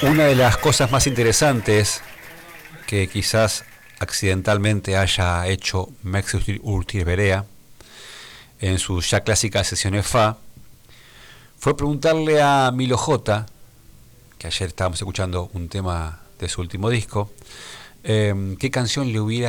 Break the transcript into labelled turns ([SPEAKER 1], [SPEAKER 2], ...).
[SPEAKER 1] Una de las cosas más interesantes que quizás accidentalmente haya hecho Max Urtizberea en sus ya clásicas sesiones Fa fue preguntarle a Milo J, que ayer estábamos escuchando un tema de su último disco, qué canción le hubiera